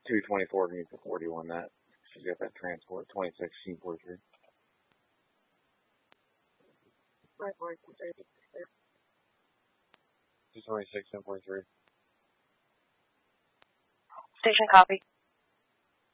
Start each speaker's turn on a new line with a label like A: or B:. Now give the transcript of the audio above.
A: 224 needs a 41 that. She's got that transport, 26, 43. 226, 1043.
B: Station copy.